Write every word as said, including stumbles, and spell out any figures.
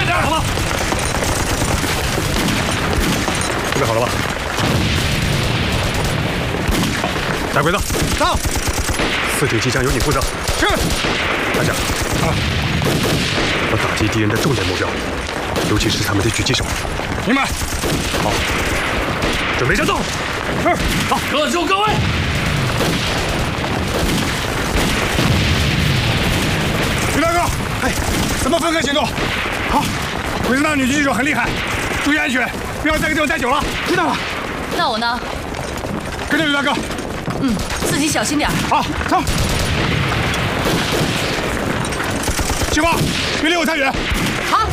点，好了。准备好了吧？大鬼子， 到。 四挺机枪由你负责。 是。 大将，啊，要打击敌人的重点目标，尤其是他们的狙击手。 明白。 好，准备战斗。 是。 好，各就各位。 于大哥，哎，咱们分开行动。好，鬼子那女狙击手很厉害，注意安全，不要在这个地方待久了。知道了。 那我呢？ 跟着于大哥。 嗯，自己小心点。 好，走。计划，别离我太远。